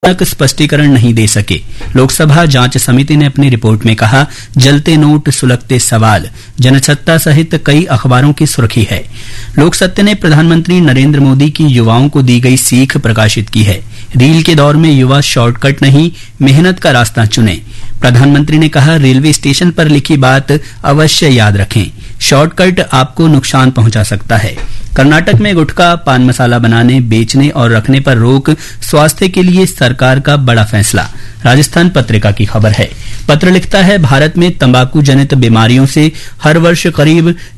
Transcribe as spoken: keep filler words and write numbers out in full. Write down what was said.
तक स्पष्टीकरण नहीं दे सके। लोकसभा जांच समिति ने अपनी रिपोर्ट में कहा, जलते नोट, सुलगते सवाल जनसत्ता सहित कई अखबारों की सुर्खी है। लोकसत्य ने प्रधानमंत्री नरेंद्र मोदी की युवाओं को दी गई सीख प्रकाशित की है। रील के दौर में युवा शॉर्टकट नहीं, मेहनत का रास्ता चुने। प्रधानमंत्री ने कहा, रेलवे स्टेशन पर लिखी बात अवश्य याद रखें, शॉर्टकट आपको नुकसान पहुंचा सकता है। कर्नाटक में गुटखा, पान मसाला बनाने, बेचने और रखने पर रोक, स्वास्थ्य के लिए सरकार का बड़ा फैसला। राजस्थान पत्रिका की खबर है। पत्र लिखता है, भारत में तंबाकू जनित बीमारियों से हर वर्ष करीब